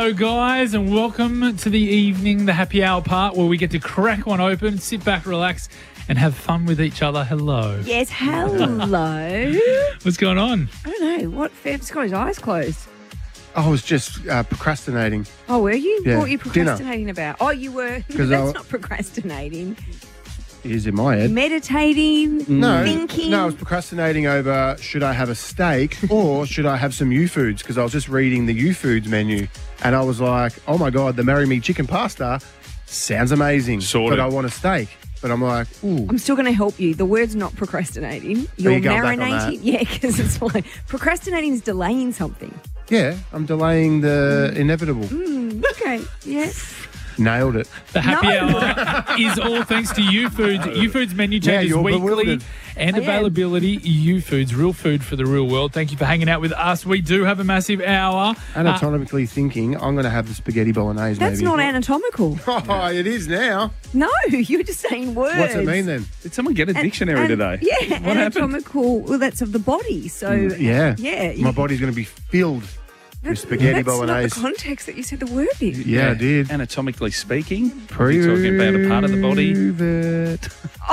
Hello, guys, and welcome to the evening, the happy hour part where we get to crack one open, sit back, relax, and have fun with each other. Hello. Yes, hello. What's going on? I don't know. What? Fab's got his eyes closed. I was just procrastinating. Oh, were you? Yeah, What were you procrastinating about? Oh, you were. That's not procrastinating. It is in my head. Meditating, thinking. No, I was procrastinating over should I have a steak or should I have some U-Foods, because I was just reading the U-Foods menu and I was like, oh my God, the Marry Me chicken pasta sounds amazing. Sorted. But I want a steak. But I'm like, ooh. I'm still going to help you. The word's not procrastinating. You're you going back on marinating. that? Yeah, because it's like procrastinating is delaying something. Yeah, I'm delaying the inevitable. Okay, yeah. Nailed it. The happy hour is all thanks to U-Foods. U-Foods menu changes you're weekly bewildered. and I am. availability. U-Foods, real food for the real world. Thank you for hanging out with us. We do have a massive hour. Anatomically thinking, I'm going to have the spaghetti bolognese, That's maybe. not anatomical. Oh, it is now. No, you're just saying words. What's it mean then? Did someone get a dictionary today? Yeah, What happened? anatomical. Well, that's of the body. So Yeah. yeah. My body's going to be filled with spaghetti that's bolognese. Not the context that you said the word in. Yeah, I did. Anatomically speaking, are you talking about a part of the body? Prove it.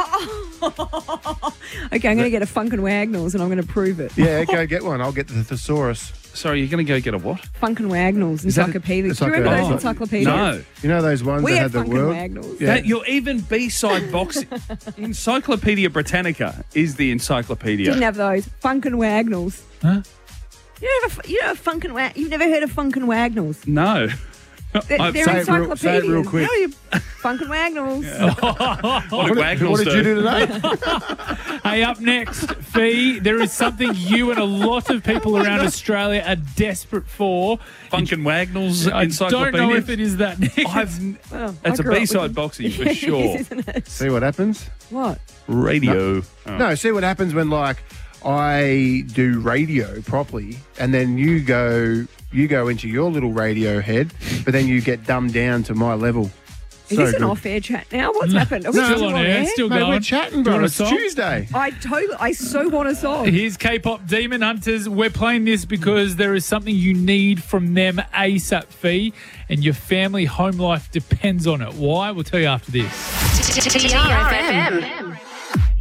Okay, I'm going to get a Funkin' Wagnalls and I'm going to prove it. Yeah, go get one. I'll get the thesaurus. Sorry, you're going to go get a what? Funkin' Wagnalls, Is that- encyclopedias. it's Do you like remember a- those oh, encyclopedias? No. You know those ones We that had had the Funkin' world? Wagnalls. Yeah. That your even B-side box, Encyclopedia Britannica is the encyclopedia. Didn't have those. Funkin' Wagnalls. Huh? You know Funkin' Wag. You've never heard of Funkin' Wagnalls? No. They're Say it real encyclopedias. quick. Funkin' Wagnalls. What did Wagnalls What did you do today? Hey, up next, Fee, there is something you and a lot of people around Australia are desperate for. Funkin' Wagnalls I encyclopedia? don't know if it is that next. Well, That's I a grew up with B-side them. boxing for It sure. is, isn't it? See what happens? What? Radio. Oh. No, see what happens when, like, I do radio properly and then you go into your little radio head, but then you get dumbed down to my level. Is this an off-air chat now? What's happened? Are we Still still on on air, air? still Mate, going. we're chatting, Do you bro. want a It's song? Tuesday. I so want a song. Here's K-pop Demon Hunters. We're playing this because there is something you need from them ASAP, Fee, and your family home life depends on it. Why? We'll tell you after this. TRFM.